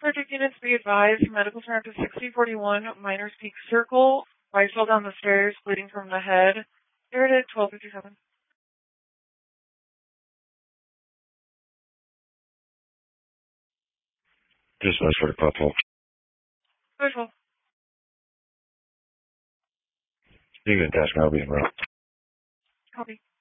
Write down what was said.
Subject units be advised, medical center to 6041 Miners Peak Circle. Wife fell down the stairs, bleeding from the head. Airted 1257. Dispatch for the couple. Visual. You can attach me, I'll be in route. Copy.